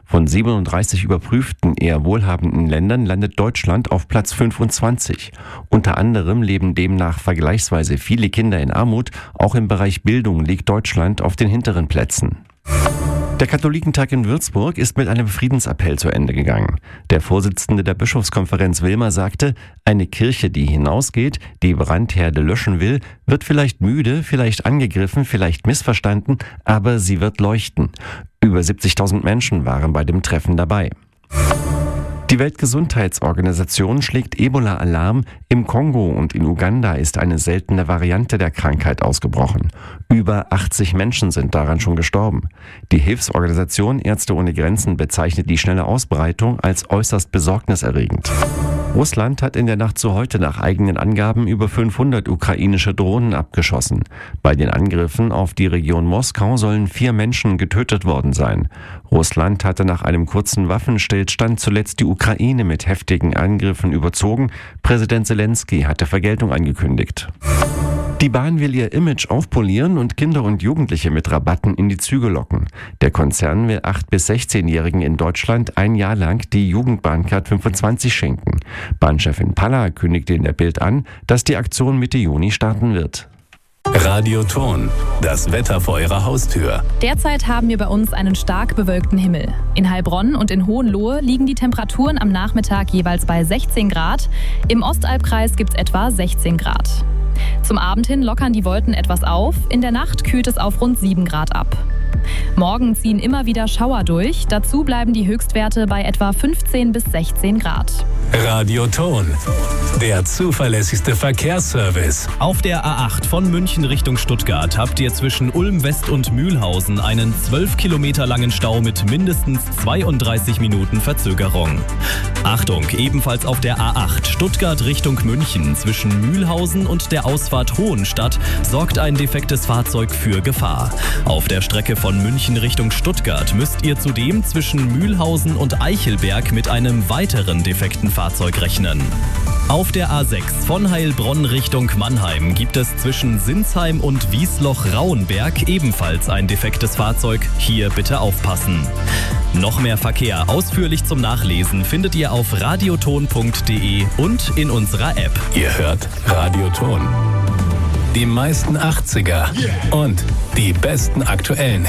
Von 37 überprüften, eher wohlhabenden Ländern landet Deutschland auf Platz 25. Unter anderem leben demnach vergleichsweise viele Kinder in Armut. Auch im Bereich Bildung liegt Deutschland auf den hinteren Plätzen. Der Katholikentag in Würzburg ist mit einem Friedensappell zu Ende gegangen. Der Vorsitzende der Bischofskonferenz Wilmer sagte, eine Kirche, die hinausgeht, die Brandherde löschen will, wird vielleicht müde, vielleicht angegriffen, vielleicht missverstanden, aber sie wird leuchten. Über 70.000 Menschen waren bei dem Treffen dabei. Die Weltgesundheitsorganisation schlägt Ebola-Alarm. Im Kongo und in Uganda ist eine seltene Variante der Krankheit ausgebrochen. Über 80 Menschen sind daran schon gestorben. Die Hilfsorganisation Ärzte ohne Grenzen bezeichnet die schnelle Ausbreitung als äußerst besorgniserregend. Russland hat in der Nacht zu heute nach eigenen Angaben über 500 ukrainische Drohnen abgeschossen. Bei den Angriffen auf die Region Moskau sollen 4 Menschen getötet worden sein. Russland hatte nach einem kurzen Waffenstillstand zuletzt die Ukraine mit heftigen Angriffen überzogen. Präsident Zelensky hatte Vergeltung angekündigt. Die Bahn will ihr Image aufpolieren und Kinder und Jugendliche mit Rabatten in die Züge locken. Der Konzern will 8- bis 16-Jährigen in Deutschland ein Jahr lang die Jugendbahncard 25 schenken. Bahnchefin Palla kündigte in der Bild an, dass die Aktion Mitte Juni starten wird. Radio Ton, das Wetter vor Ihrer Haustür. Derzeit haben wir bei uns einen stark bewölkten Himmel. In Heilbronn und in Hohenlohe liegen die Temperaturen am Nachmittag jeweils bei 16 Grad. Im Ostalbkreis gibt es etwa 16 Grad. Zum Abend hin lockern die Wolken etwas auf. In der Nacht kühlt es auf rund 7 Grad ab. Morgen ziehen immer wieder Schauer durch. Dazu bleiben die Höchstwerte bei etwa 15 bis 16 Grad. Radio Ton, der zuverlässigste Verkehrsservice. Auf der A8 von München Richtung Stuttgart habt ihr zwischen Ulm West und Mühlhausen einen 12 Kilometer langen Stau mit mindestens 32 Minuten Verzögerung. Achtung, ebenfalls auf der A8 Stuttgart Richtung München zwischen Mühlhausen und der Ausfahrt Hohenstadt sorgt ein defektes Fahrzeug für Gefahr. Auf der Strecke von München Richtung Stuttgart müsst ihr zudem zwischen Mühlhausen und Eichelberg mit einem weiteren defekten Fahrzeug rechnen. Auf der A6 von Heilbronn Richtung Mannheim gibt es zwischen Sinsheim und Wiesloch-Rauenberg ebenfalls ein defektes Fahrzeug. Hier bitte aufpassen. Noch mehr Verkehr ausführlich zum Nachlesen findet ihr auf radioton.de und in unserer App. Ihr hört Radio Ton. Die meisten 80er und die besten aktuellen